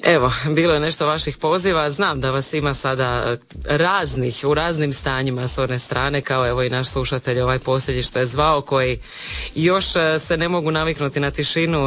Evo, bilo je nešto vaših poziva, znam da vas ima sada raznih, u raznim stanjima s one strane, kao evo i naš slušatelj ovaj posljednji što je zvao, koji još se ne mogu naviknuti na tišinu,